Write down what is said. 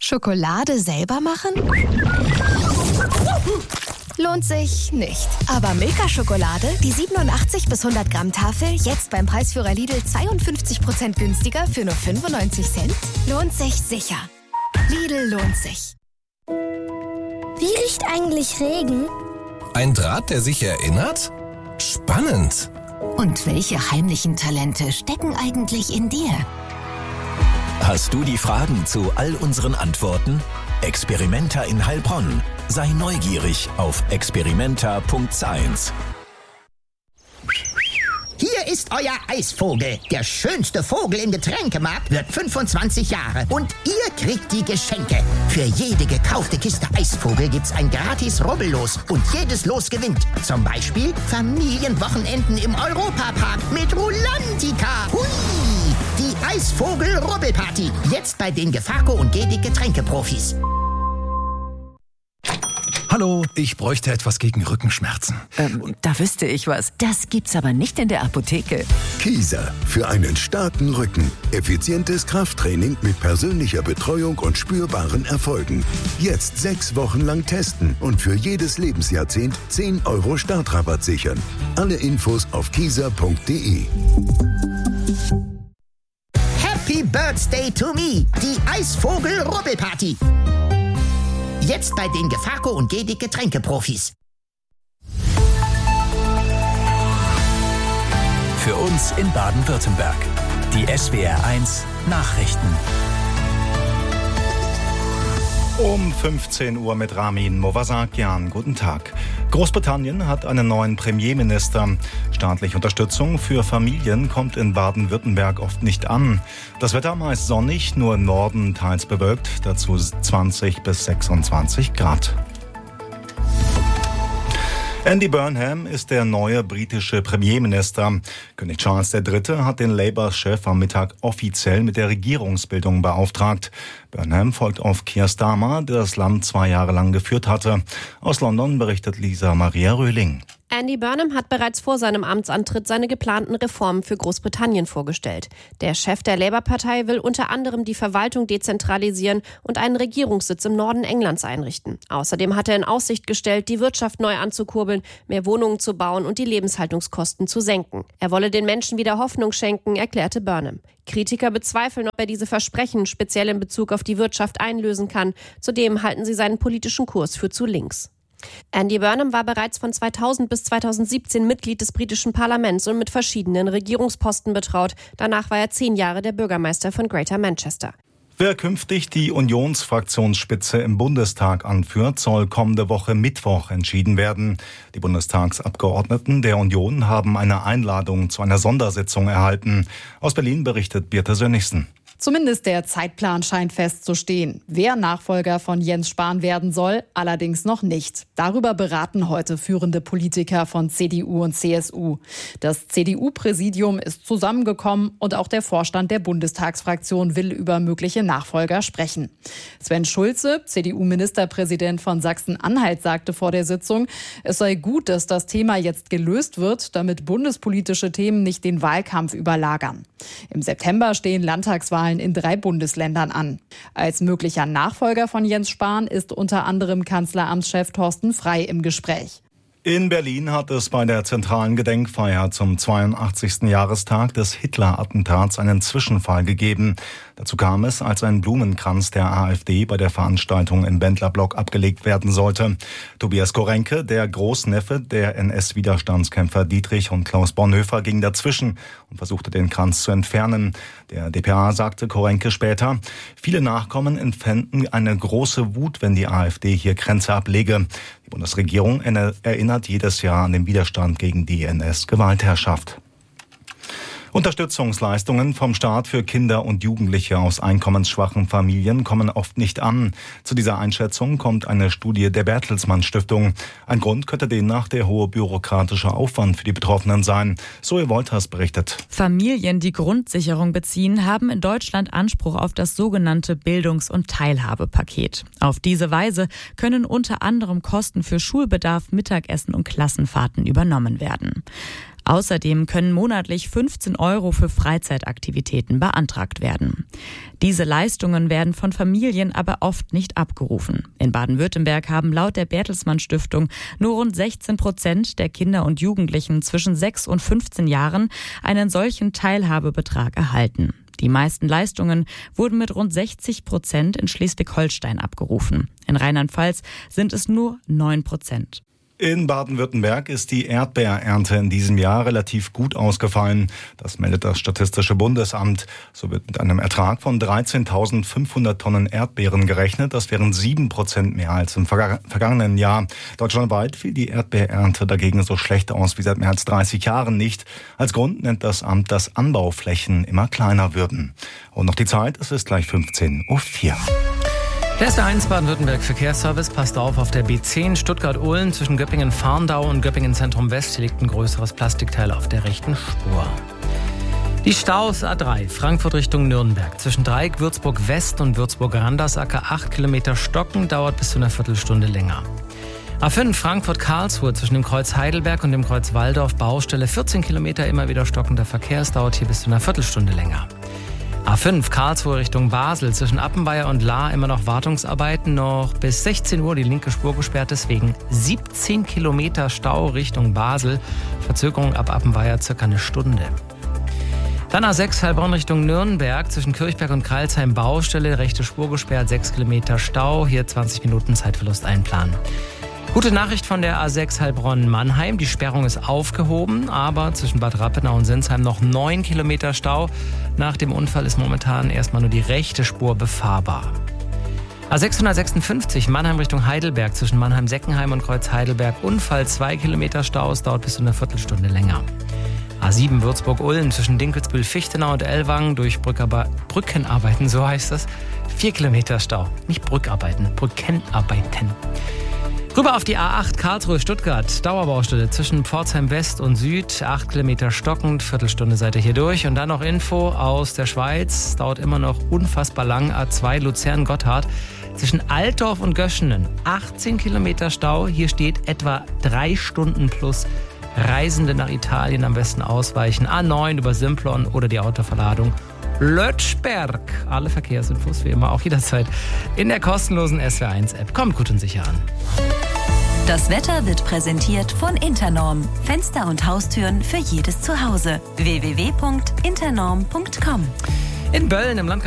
Schokolade selber machen? Lohnt sich nicht. Aber Milka-Schokolade, die 87 bis 100 Gramm Tafel, jetzt beim Preisführer Lidl 52% günstiger für nur 95 Cent? Lohnt sich sicher. Lidl lohnt sich. Wie riecht eigentlich Regen? Ein Draht, der sich erinnert? Spannend. Und welche heimlichen Talente stecken eigentlich in dir? Hast du die Fragen zu all unseren Antworten? Experimenta in Heilbronn. Sei neugierig auf experimenta.science. Hier ist euer Eisvogel. Der schönste Vogel im Getränkemarkt wird 25 Jahre. Und ihr kriegt die Geschenke. Für jede gekaufte Kiste Eisvogel gibt's ein gratis Rubbellos. Und jedes Los gewinnt. Zum Beispiel Familienwochenenden im Europapark mit Rulantica. Hui! Die Eisvogel-Rubbelparty. Jetzt bei den Gefaco und Gedic Getränkeprofis. Hallo, ich bräuchte etwas gegen Rückenschmerzen. Da wüsste ich was. Das gibt's aber nicht in der Apotheke. Kieser, für einen starken Rücken. Effizientes Krafttraining mit persönlicher Betreuung und spürbaren Erfolgen. Jetzt 6 Wochen lang testen und für jedes Lebensjahrzehnt 10 € Startrabatt sichern. Alle Infos auf kieser.de. Happy Birthday to me, die Eisvogel-Rubbelparty. Jetzt bei den Gefaco und Gedic Getränkeprofis. Für uns in Baden-Württemberg. Die SWR1 Nachrichten. Um 15 Uhr mit Ramin Movasakian. Guten Tag. Großbritannien hat einen neuen Premierminister. Staatliche Unterstützung für Familien kommt in Baden-Württemberg oft nicht an. Das Wetter meist sonnig, nur im Norden teils bewölkt, dazu 20 bis 26 Grad. Andy Burnham ist der neue britische Premierminister. König Charles III. Hat den Labour-Chef am Mittag offiziell mit der Regierungsbildung beauftragt. Burnham folgt auf Keir Starmer, der das Land 2 Jahre lang geführt hatte. Aus London berichtet Lisa Maria Röhling. Andy Burnham hat bereits vor seinem Amtsantritt seine geplanten Reformen für Großbritannien vorgestellt. Der Chef der Labour-Partei will unter anderem die Verwaltung dezentralisieren und einen Regierungssitz im Norden Englands einrichten. Außerdem hat er in Aussicht gestellt, die Wirtschaft neu anzukurbeln, mehr Wohnungen zu bauen und die Lebenshaltungskosten zu senken. Er wolle den Menschen wieder Hoffnung schenken, erklärte Burnham. Kritiker bezweifeln, ob er diese Versprechen speziell in Bezug auf die Wirtschaft einlösen kann. Zudem halten sie seinen politischen Kurs für zu links. Andy Burnham war bereits von 2000 bis 2017 Mitglied des britischen Parlaments und mit verschiedenen Regierungsposten betraut. Danach war er 10 Jahre der Bürgermeister von Greater Manchester. Wer künftig die Unionsfraktionsspitze im Bundestag anführt, soll kommende Woche Mittwoch entschieden werden. Die Bundestagsabgeordneten der Union haben eine Einladung zu einer Sondersitzung erhalten. Aus Berlin berichtet Birte Sönnigsen. Zumindest der Zeitplan scheint festzustehen. Wer Nachfolger von Jens Spahn werden soll, allerdings noch nicht. Darüber beraten heute führende Politiker von CDU und CSU. Das CDU-Präsidium ist zusammengekommen und auch der Vorstand der Bundestagsfraktion will über mögliche Nachfolger sprechen. Sven Schulze, CDU-Ministerpräsident von Sachsen-Anhalt, sagte vor der Sitzung, es sei gut, dass das Thema jetzt gelöst wird, damit bundespolitische Themen nicht den Wahlkampf überlagern. Im September stehen Landtagswahlen in 3 Bundesländern an. Als möglicher Nachfolger von Jens Spahn ist unter anderem Kanzleramtschef Thorsten Frey im Gespräch. In Berlin hat es bei der zentralen Gedenkfeier zum 82. Jahrestag des Hitler-Attentats einen Zwischenfall gegeben. Dazu kam es, als ein Blumenkranz der AfD bei der Veranstaltung im Bendlerblock abgelegt werden sollte. Tobias Korenke, der Großneffe der NS-Widerstandskämpfer Dietrich und Klaus Bonhoeffer, ging dazwischen und versuchte den Kranz zu entfernen. Der dpa sagte Korenke später, viele Nachkommen empfänden eine große Wut, wenn die AfD hier Kränze ablege. Die Bundesregierung erinnert jedes Jahr an den Widerstand gegen die NS-Gewaltherrschaft. Unterstützungsleistungen vom Staat für Kinder und Jugendliche aus einkommensschwachen Familien kommen oft nicht an. Zu dieser Einschätzung kommt eine Studie der Bertelsmann Stiftung. Ein Grund könnte demnach der hohe bürokratische Aufwand für die Betroffenen sein. Zoe Wolters berichtet. Familien, die Grundsicherung beziehen, haben in Deutschland Anspruch auf das sogenannte Bildungs- und Teilhabepaket. Auf diese Weise können unter anderem Kosten für Schulbedarf, Mittagessen und Klassenfahrten übernommen werden. Außerdem können monatlich 15 € für Freizeitaktivitäten beantragt werden. Diese Leistungen werden von Familien aber oft nicht abgerufen. In Baden-Württemberg haben laut der Bertelsmann Stiftung nur rund 16% der Kinder und Jugendlichen zwischen 6 und 15 Jahren einen solchen Teilhabebetrag erhalten. Die meisten Leistungen wurden mit rund 60% in Schleswig-Holstein abgerufen. In Rheinland-Pfalz sind es nur 9%. In Baden-Württemberg ist die Erdbeerernte in diesem Jahr relativ gut ausgefallen. Das meldet das Statistische Bundesamt. So wird mit einem Ertrag von 13.500 Tonnen Erdbeeren gerechnet. Das wären 7% mehr als im vergangenen Jahr. Deutschlandweit fiel die Erdbeerernte dagegen so schlecht aus wie seit mehr als 30 Jahren nicht. Als Grund nennt das Amt, dass Anbauflächen immer kleiner würden. Und noch die Zeit, es ist gleich 15:04 Uhr. Der SW1 Baden-Württemberg Verkehrsservice passt auf der B10 Stuttgart-Ulm zwischen Göppingen-Farndau und Göppingen-Zentrum-West. Hier liegt ein größeres Plastikteil auf der rechten Spur. Die Staus A3 Frankfurt Richtung Nürnberg zwischen Dreieck Würzburg-West und Würzburg-Randersacker 8 Kilometer stocken, dauert bis zu einer Viertelstunde länger. A5 Frankfurt-Karlsruhe zwischen dem Kreuz Heidelberg und dem Kreuz Walldorf Baustelle 14 Kilometer immer wieder stockender Verkehr, dauert hier bis zu einer Viertelstunde länger. A5 Karlsruhe Richtung Basel zwischen Appenweier und Lahr immer noch Wartungsarbeiten, noch bis 16 Uhr die linke Spur gesperrt, deswegen 17 Kilometer Stau Richtung Basel, Verzögerung ab Appenweier circa eine Stunde. Dann A6 Heilbronn Richtung Nürnberg zwischen Kirchberg und Kreilsheim Baustelle, rechte Spur gesperrt, 6 Kilometer Stau, hier 20 Minuten Zeitverlust einplanen. Gute Nachricht von der A6 Heilbronn-Mannheim. Die Sperrung ist aufgehoben, aber zwischen Bad Rappenau und Sinsheim noch 9 Kilometer Stau. Nach dem Unfall ist momentan erstmal nur die rechte Spur befahrbar. A656 Mannheim Richtung Heidelberg zwischen Mannheim-Seckenheim und Kreuz Heidelberg. Unfall 2 Kilometer Stau, es dauert bis zu einer Viertelstunde länger. A7 Würzburg-Ulm zwischen Dinkelsbühl-Fichtenau und Ellwangen durch Brückenarbeiten, so heißt es. 4 Kilometer Stau, nicht Brückarbeiten, Brückenarbeiten. Rüber auf die A8 Karlsruhe-Stuttgart, Dauerbaustelle zwischen Pforzheim West und Süd, 8 Kilometer stockend, Viertelstunde seid ihr hier durch. Und dann noch Info aus der Schweiz, dauert immer noch unfassbar lang, A2 Luzern-Gotthard, zwischen Altdorf und Göschenen, 18 Kilometer Stau, hier steht etwa 3 Stunden plus. Reisende nach Italien am besten ausweichen, A9 über Simplon oder die Autoverladung Lötschberg. Alle Verkehrsinfos wie immer auch jederzeit in der kostenlosen SW1-App. Kommt gut und sicher an. Das Wetter wird präsentiert von Internorm. Fenster und Haustüren für jedes Zuhause. www.internorm.com. In Bölln im Landkreis